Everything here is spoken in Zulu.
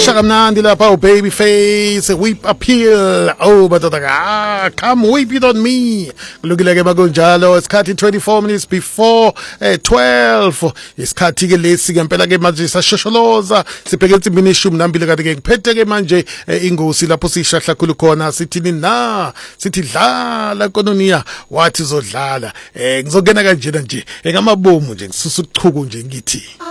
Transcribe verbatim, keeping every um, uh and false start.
Shakamnandi lapha oh Babyface whip appeal oh badoda ah come whip it on me kulukile ke bakunjalo isikhathi twenty-four minutes before eh, twelve isikhathi ke lesi ke impela ke manje sashosholoza sibheke insimbini ishumi nambili kade ke ngiphethe ke manje eh, ingosi lapho sishahla khulu khona sithini na sithi dlala kononiya wathi zodlala eh ngizongena kanjena nje ngamabomu nje ngisusa uchuku nje ngithi